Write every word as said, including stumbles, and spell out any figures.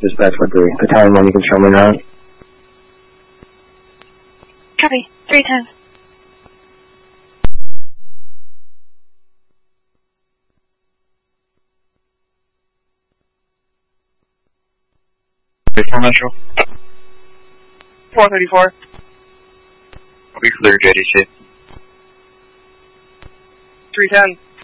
Dispatch, what the, the time when you can show me now? Copy. three ten. thirty-four Metro. four thirty-four. We clear J D C. three ten.